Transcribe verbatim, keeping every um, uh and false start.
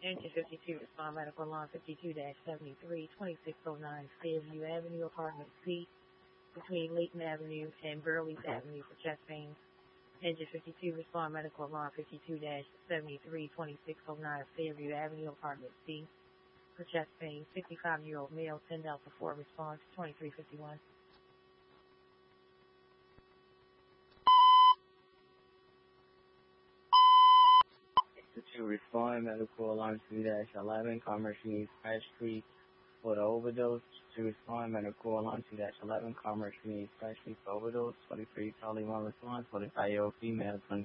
Engine fifty-two, respond medical alarm fifty-two seventy-three, twenty-six oh nine, Fairview Avenue, apartment C, between Layton Avenue and Burley's Avenue for chest pain. Engine fifty-two, respond medical alarm fifty-two seventy-three, twenty-six oh nine, Fairview Avenue, apartment C, for chest pain. fifty-five-year-old male, ten Delta four, response twenty-three fifty-one. To respond, medical alarm two eleven, Commerce Union Fresh Street for the overdose. To respond, medical alarm two eleven, Commerce Union Fresh Street for overdose. twenty-three, Charlie one response, forty-five-year-old female,